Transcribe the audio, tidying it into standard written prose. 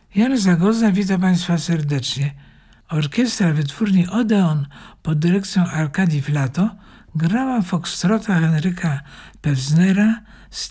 Jan Zagozda, witam Państwa serdecznie. Orkiestra wytwórni Odeon pod dyrekcją Arkadii Flato grała foxtrota Henryka Pevznera z